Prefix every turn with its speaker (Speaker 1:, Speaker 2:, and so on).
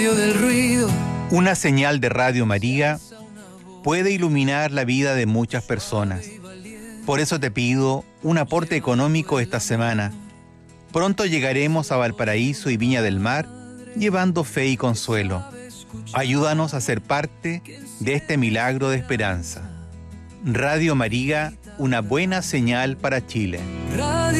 Speaker 1: medio del ruido.
Speaker 2: Una señal de Radio María puede iluminar la vida de muchas personas. Por eso te pido un aporte económico esta semana. Pronto llegaremos a Valparaíso y Viña del Mar llevando fe y consuelo. Ayúdanos a ser parte de este milagro de esperanza. Radio María, una buena señal para Chile.